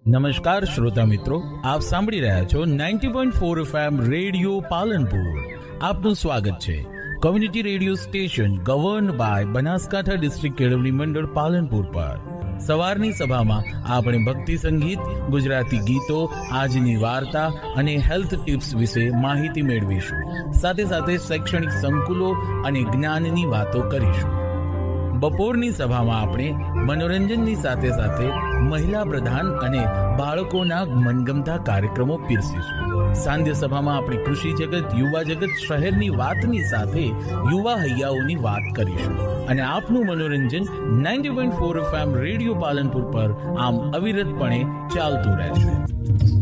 નમસ્કાર શ્રોતા મિત્રો, આપ સાંભળી રહ્યા છો 90.4 FM રેડિયો પાલનપુર. આપનું સ્વાગત છે community radio station govern by Banaskantha district કેળવણી મંડળ પાલનપુર પર. સવારની સભામાં આપણે ભક્તિ સંગીત, ગુજરાતી ગીતો, આજની વાર્તા અને હેલ્થ ટિપ્સ વિશે માહિતી મેળવીશું. સાથે સાથે શૈક્ષણિક સંકુલો અને જ્ઞાનની વાતો કરીશું. બપોરની સભામાં આપણે મનોરંજનની સાથે સાથે મહિલા પ્રધાન અને બાળકોના મનગમતા કાર્યક્રમો પીરસીશું. સાંજ્ય સભામાં આપણે કૃષિ જગત, યુવા જગત, શહેરની વાતની સાથે યુવા હૈયાઓની વાત કરીશું. અને આપનું મનોરંજન 90.4 FM રેડિયો પાલનપુર પર આમ અવિરતપણે ચાલતું રહેશે.